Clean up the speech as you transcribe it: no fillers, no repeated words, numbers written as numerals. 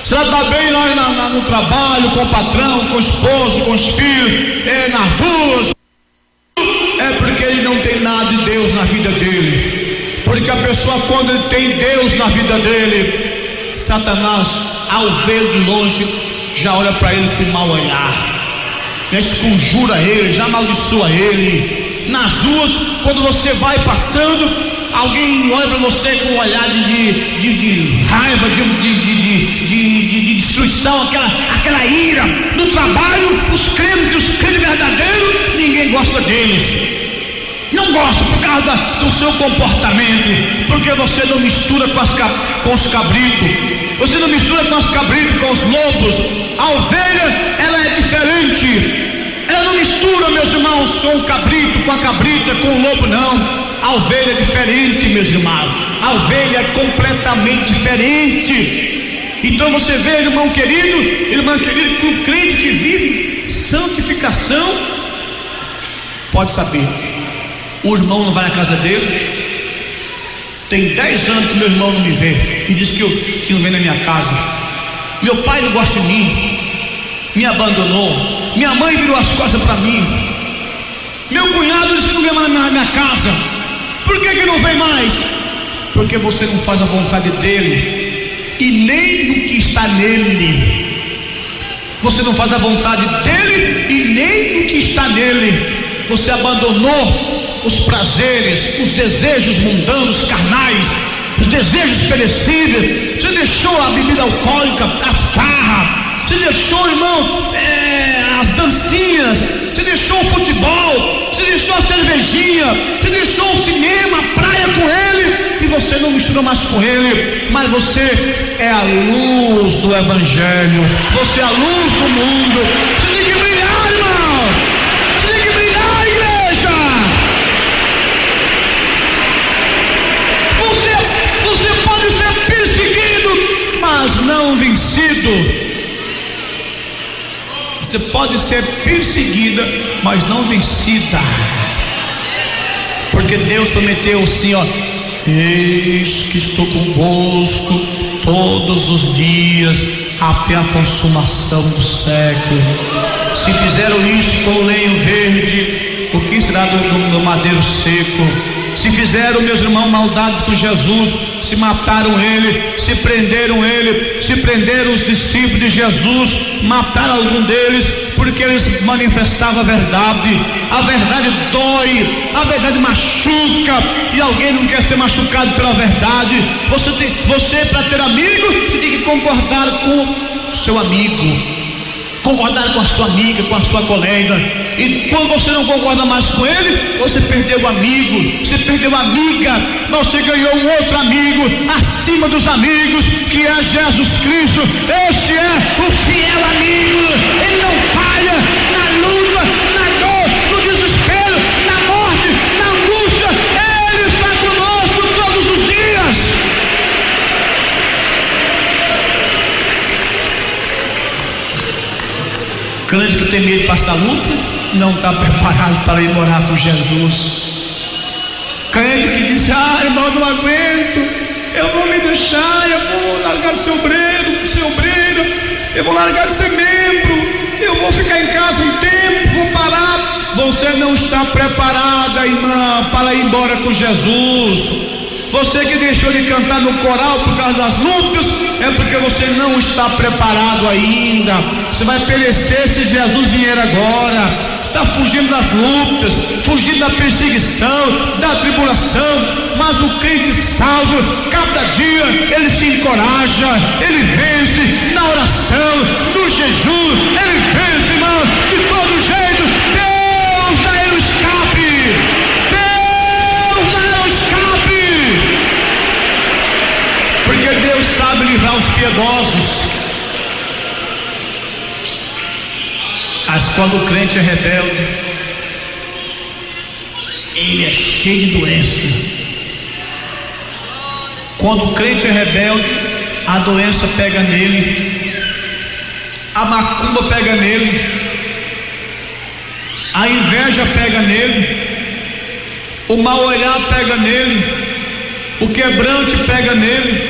Se ela está bem lá no trabalho, com o patrão, com o esposo, com os filhos, nas ruas, é porque ele não tem nada de Deus na vida dele. Porque a pessoa, quando ele tem Deus na vida dele, Satanás, ao ver de longe, já olha para ele com mau olhar, já esconjura ele, já amaldiçoa ele. Nas ruas, quando você vai passando, alguém olha para você com um olhar de raiva, de destruição, aquela ira. No trabalho, os crentes verdadeiros, ninguém gosta deles. Não gosta por causa do seu comportamento, porque você não mistura com os cabritos, você não mistura com os cabritos, com os lobos. A ovelha, ela é diferente. Ela não mistura, meus irmãos, com o cabrito, com a cabrita, com o lobo, não. A ovelha é diferente, meus irmãos. A ovelha é completamente diferente. Então você vê, irmão querido, que o crente que vive santificação, pode saber, o irmão não vai na casa dele. Tem 10 anos que meu irmão não me vê e diz que não vem na minha casa. Meu pai não gosta de mim, me abandonou. Minha mãe virou as costas para mim. Meu cunhado disse que não vem mais na minha casa. Por que não vem mais? Porque você não faz a vontade dele e nem no que está nele. Você não faz a vontade dele e nem no que está nele. Você abandonou os prazeres, os desejos mundanos, carnais, os desejos perecíveis. Você deixou a bebida alcoólica, as farras. Você deixou, irmão, as dancinhas. Você deixou o futebol. Você deixou a cervejinha. Você deixou o cinema, a praia com ele. E você não misturou mais com ele. Mas você é a luz do evangelho. Você é a luz do mundo. Você tem que brilhar, irmão. Você tem que brilhar, igreja. Você pode ser perseguido, mas não vencido. Você pode ser perseguida, mas não vencida. Porque Deus prometeu assim, ó: eis que estou convosco todos os dias até a consumação do século. Se fizeram isso com o lenho verde, o que será do madeiro seco? Se fizeram, meus irmãos, maldade com Jesus, se mataram ele, se prenderam os discípulos de Jesus, mataram algum deles, porque eles manifestavam a verdade. A verdade dói, a verdade machuca, e alguém não quer ser machucado pela verdade. Você para ter amigo, você tem que concordar com o seu amigo, concordar com a sua amiga, com a sua colega. E quando você não concorda mais com ele, você perdeu o amigo, você perdeu a amiga, mas você ganhou um outro amigo acima dos amigos, que é Jesus Cristo. Este é o fiel amigo. Ele não falha na luta, na dor, no desespero, na morte, na angústia. Ele está conosco todos os dias. Crente que tem medo de passar luta não está preparado para ir morar com Jesus. Crente que diz: irmão, não aguento, eu vou me deixar, eu vou largar de ser obreiro, eu vou largar de ser membro, eu vou ficar em casa um tempo, vou parar. Você não está preparada, irmã, para ir embora com Jesus. Você que deixou de cantar no coral por causa das lutas, é porque você não está preparado ainda. Você vai perecer se Jesus vier agora. Está fugindo das lutas, fugindo da perseguição, da tribulação. Mas o crente salvo, cada dia ele se encoraja, ele vence na oração, no jejum, ele vence, irmão, de todo jeito. Deus dá ele o escape. Deus dá ele o escape. Porque Deus sabe livrar os piedosos. Mas quando o crente é rebelde, ele é cheio de doença. Quando o crente é rebelde, a doença pega nele, a macumba pega nele, a inveja pega nele, o mal olhar pega nele, o quebrante pega nele,